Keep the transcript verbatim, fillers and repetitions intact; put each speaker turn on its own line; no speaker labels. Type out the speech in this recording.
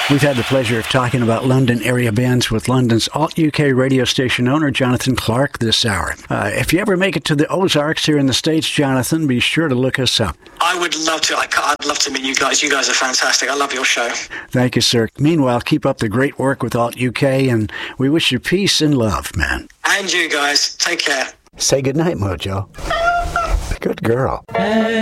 We've had the pleasure of talking about London area bands with London's Alt U K radio station owner, Jonathan Clark, this hour. Uh, if you ever make it to the Ozarks here in the States, Jonathan, be sure to look us up.
I would love to. I, I'd love to meet you guys. You guys are fantastic. I love your show.
Thank you, sir. Meanwhile, keep up the great work with Alt U K, and we wish you peace and love, man.
And you guys. Take care.
Say goodnight, Mojo. Good girl.